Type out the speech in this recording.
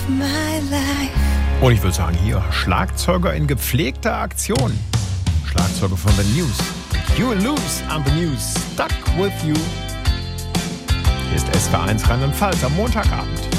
Und ich würde sagen, hier Schlagzeuger in gepflegter Aktion. Schlagzeuger von The News. You and Lose on The News. Stuck with you. Hier ist SW1 Rheinland-Pfalz am Montagabend.